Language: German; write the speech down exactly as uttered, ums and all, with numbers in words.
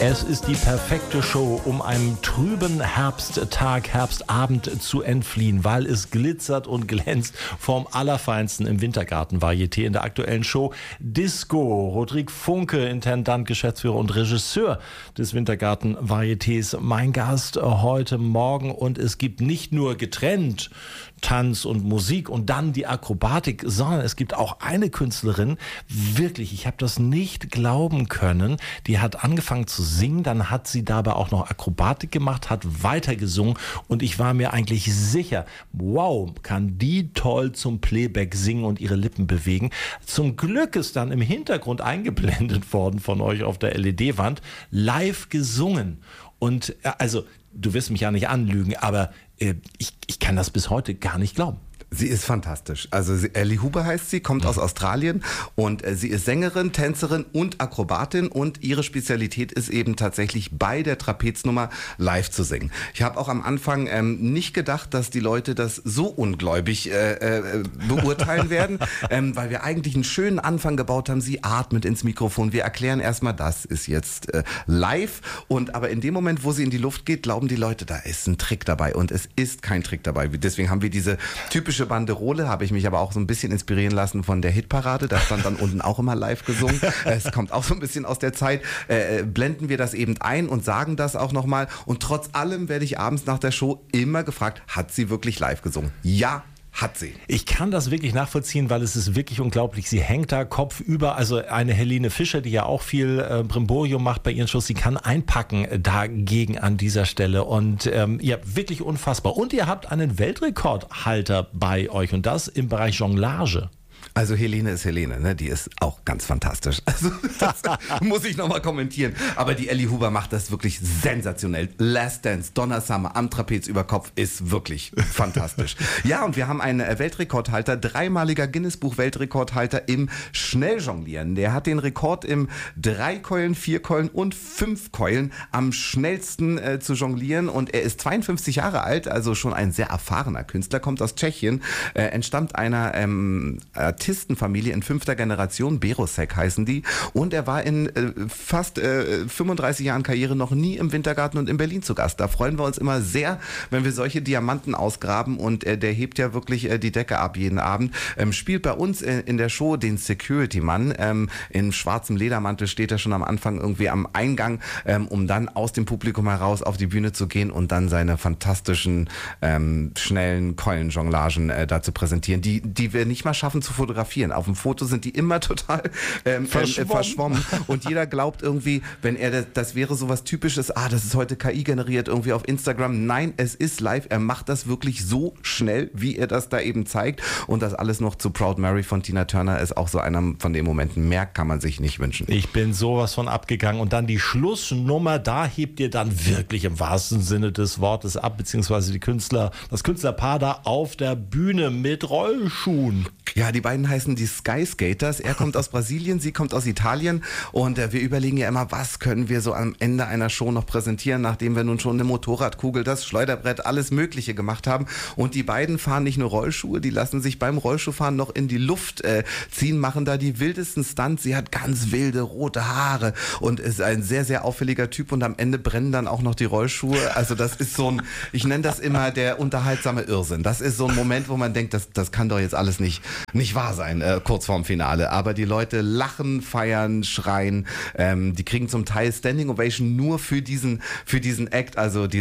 Es ist die perfekte Show, um einem trüben Herbsttag, Herbstabend zu entfliehen, weil es glitzert und glänzt vom Allerfeinsten im Wintergarten-Varieté in der aktuellen Show Disco. Rodrigue Funke, Intendant, Geschäftsführer und Regisseur des Wintergarten-Varietés, mein Gast heute Morgen. Und es gibt nicht nur getrennt Tanz und Musik und dann die Akrobatik, sondern es gibt auch eine Künstlerin, wirklich, ich habe das nicht glauben können, die hat angefangen zu singen, dann hat sie dabei auch noch Akrobatik gemacht, hat weiter gesungen und ich war mir eigentlich sicher, wow, kann die toll zum Playback singen und ihre Lippen bewegen. Zum Glück ist dann im Hintergrund eingeblendet worden von euch auf der L E D-Wand, live gesungen. Und also, du wirst mich ja nicht anlügen, aber äh, ich, ich kann das bis heute gar nicht glauben. Sie ist fantastisch. Also sie, Ellie Huber heißt sie, kommt aus Australien und äh, sie ist Sängerin, Tänzerin und Akrobatin und ihre Spezialität ist eben tatsächlich bei der Trapeznummer live zu singen. Ich habe auch am Anfang ähm, nicht gedacht, dass die Leute das so ungläubig äh, äh, beurteilen werden, ähm, weil wir eigentlich einen schönen Anfang gebaut haben. Sie atmet ins Mikrofon. Wir erklären erstmal, das ist jetzt äh, live und aber in dem Moment, wo sie in die Luft geht, glauben die Leute, da ist ein Trick dabei und es ist kein Trick dabei. Deswegen haben wir diese typische Banderole, habe ich mich aber auch so ein bisschen inspirieren lassen von der Hitparade, da stand dann unten auch immer live gesungen, es kommt auch so ein bisschen aus der Zeit, äh, blenden wir das eben ein und sagen das auch nochmal und trotz allem werde ich abends nach der Show immer gefragt, hat sie wirklich live gesungen? Ja, hat sie. Ich kann das wirklich nachvollziehen, weil es ist wirklich unglaublich. Sie hängt da kopfüber, also eine Helene Fischer, die ja auch viel äh, Brimborium macht bei ihren Shows, sie kann einpacken äh, dagegen an dieser Stelle und ähm, ja, wirklich unfassbar. Und ihr habt einen Weltrekordhalter bei euch und das im Bereich Jonglage. Also Helene ist Helene, ne? Die ist auch ganz fantastisch. Also das muss ich nochmal kommentieren. Aber die Ellie Huber macht das wirklich sensationell. Last Dance, Donna Summer am Trapez über Kopf ist wirklich fantastisch. Ja, und wir haben einen Weltrekordhalter, dreimaliger Guinness-Buch-Weltrekordhalter im Schnelljonglieren. Der hat den Rekord im Dreikeulen, Vierkeulen und Fünfkeulen am schnellsten äh, zu jonglieren. Und er ist zweiundfünfzig Jahre alt, also schon ein sehr erfahrener Künstler, kommt aus Tschechien, äh, entstammt einer ähm, Artistenfamilie in fünfter Generation, Berosek heißen die, und er war in äh, fast äh, fünfunddreißig Jahren Karriere noch nie im Wintergarten und in Berlin zu Gast. Da freuen wir uns immer sehr, wenn wir solche Diamanten ausgraben und äh, der hebt ja wirklich äh, die Decke ab jeden Abend. Ähm, spielt bei uns äh, in der Show den Security-Mann, ähm, in schwarzem Ledermantel steht er schon am Anfang irgendwie am Eingang, ähm, um dann aus dem Publikum heraus auf die Bühne zu gehen und dann seine fantastischen, ähm, schnellen Keulenjonglagen äh, da zu präsentieren, die, die wir nicht mal schaffen zu fotografieren. Auf dem Foto sind die immer total ähm, verschwommen. Äh, verschwommen und jeder glaubt irgendwie, wenn er das, das wäre sowas Typisches, ah, das ist heute K I generiert irgendwie auf Instagram. Nein, es ist live. Er macht das wirklich so schnell, wie er das da eben zeigt und das alles noch zu Proud Mary von Tina Turner ist auch so einer von den Momenten. Mehr kann man sich nicht wünschen. Ich bin sowas von abgegangen und dann die Schlussnummer, da hebt ihr dann wirklich im wahrsten Sinne des Wortes ab, beziehungsweise die Künstler, das Künstlerpaar da auf der Bühne mit Rollschuhen. Ja, die beiden heißen die Sky Skaters. Er kommt aus Brasilien, sie kommt aus Italien und äh, wir überlegen ja immer, was können wir so am Ende einer Show noch präsentieren, nachdem wir nun schon eine Motorradkugel, das Schleuderbrett, alles Mögliche gemacht haben. Und die beiden fahren nicht nur Rollschuhe, die lassen sich beim Rollschuhfahren noch in die Luft äh, ziehen, machen da die wildesten Stunts. Sie hat ganz wilde rote Haare und ist ein sehr, sehr auffälliger Typ und am Ende brennen dann auch noch die Rollschuhe. Also das ist so ein, ich nenne das immer der unterhaltsame Irrsinn. Das ist so ein Moment, wo man denkt, das, das kann doch jetzt alles nicht nicht wahr sein, äh, kurz vorm Finale. Aber die Leute lachen, feiern, schreien. Ähm, die kriegen zum Teil Standing Ovation nur für diesen, für diesen Act. Also die